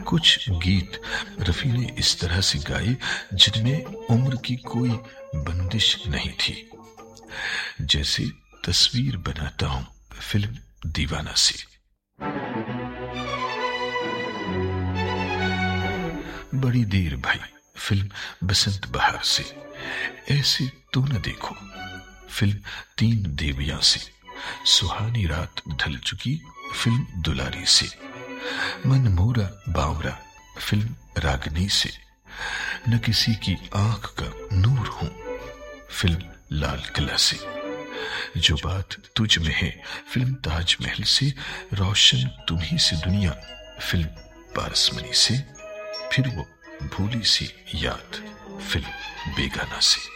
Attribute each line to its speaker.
Speaker 1: कुछ गीत रफी ने इस तरह से गाए जिनमें उम्र की कोई बंदिश नहीं थी, जैसे तस्वीर बनाता हूं फिल्म दीवाना से। बड़ी देर भाई फिल्म बसंत बहार से, ऐसे तो न देखो फिल्म तीन देवियां से, सुहानी रात ढल चुकी फिल्म दुलारी से, मन मोरा बावरा फिल्म रागनी से, न किसी की आंख का नूर हूं फिल्म लाल किला से, जो बात तुझ में है फिल्म ताजमहल से, रोशन तुम्ही से दुनिया फिल्म पारसमनी से, फिर वो भूली सी याद फिल्म बेगाना से।